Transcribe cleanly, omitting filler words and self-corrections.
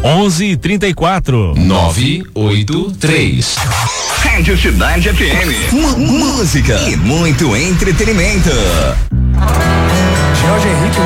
11:34. 983. Rádio Cidade FM. Música e muito entretenimento. Jorge Henrique